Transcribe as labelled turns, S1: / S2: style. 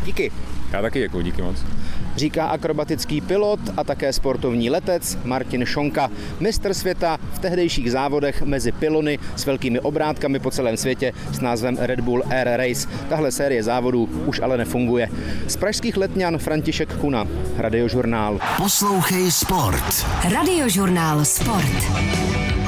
S1: Díky.
S2: Já taky děkuji, díky moc.
S1: Říká akrobatický pilot a také sportovní letec Martin Šonka, mistr světa v tehdejších závodech mezi pylony s velkými obrátkami po celém světě s názvem Red Bull Air Race. Tahle série závodů už ale nefunguje. Z pražských Letňan František Kuna, Radiožurnál.
S3: Poslouchej sport.
S4: Radiožurnál Sport.